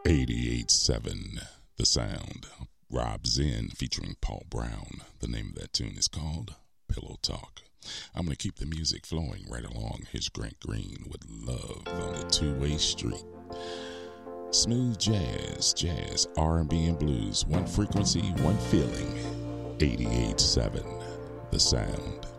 88.7 The Sound. Rob Zen featuring Paul Brown. The name of that tune is called Pillow Talk. I'm going to keep the music flowing right along. Here's Grant Green with Love on the Two-Way Street. Smooth jazz, R&B and blues. One frequency, one feeling. 88.7 The Sound.